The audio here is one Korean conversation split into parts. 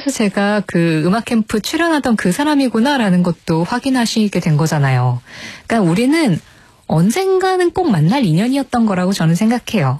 그래서 제가 그 음악 캠프 출연하던 그 사람이구나라는 것도 확인하시게 된 거잖아요. 그러니까 우리는 언젠가는 꼭 만날 인연이었던 거라고 저는 생각해요.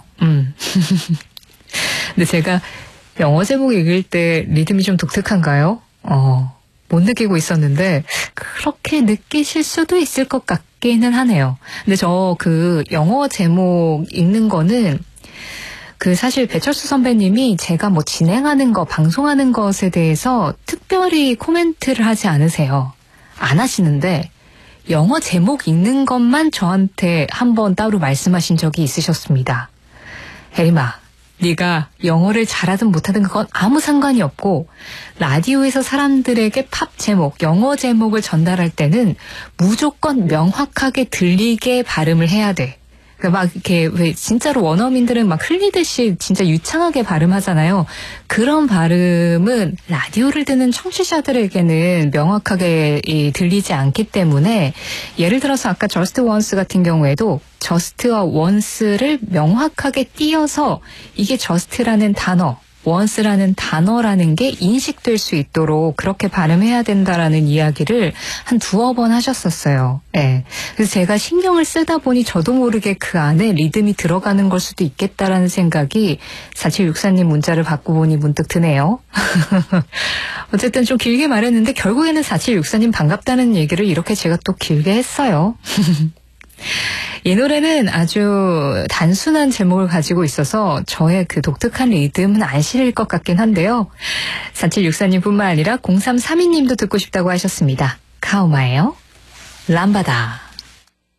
근데 제가 영어 제목 읽을 때 리듬이 좀 독특한가요? 못 느끼고 있었는데 그렇게 느끼실 수도 있을 것 같기는 하네요. 근데 저 그 영어 제목 읽는 거는 그 사실 배철수 선배님이 제가 뭐 진행하는 거, 방송하는 것에 대해서 특별히 코멘트를 하지 않으세요. 안 하시는데 영어 제목 읽는 것만 저한테 한번 따로 말씀하신 적이 있으셨습니다. 혜림아, 네가 영어를 잘하든 못하든 그건 아무 상관이 없고 라디오에서 사람들에게 팝 제목, 영어 제목을 전달할 때는 무조건 명확하게 들리게 발음을 해야 돼. 막 이렇게 왜 진짜로 원어민들은 막 흘리듯이 진짜 유창하게 발음하잖아요. 그런 발음은 라디오를 듣는 청취자들에게는 명확하게 들리지 않기 때문에 예를 들어서 아까 Just Once 같은 경우에도 Just와 Once를 명확하게 띄어서 이게 Just라는 단어, Once라는 단어라는 게 인식될 수 있도록 그렇게 발음해야 된다라는 이야기를 한 두어 번 하셨었어요. 네. 그래서 제가 신경을 쓰다 보니 저도 모르게 그 안에 리듬이 들어가는 걸 수도 있겠다라는 생각이 4764님 문자를 받고 보니 문득 드네요. 어쨌든 좀 길게 말했는데 결국에는 4764님 반갑다는 얘기를 이렇게 제가 또 길게 했어요. 이 노래는 아주 단순한 제목을 가지고 있어서 저의 그 독특한 리듬은 안 실릴 것 같긴 한데요. 4764님 뿐만 아니라 0332님도 듣고 싶다고 하셨습니다. 카오마예요. 람바다.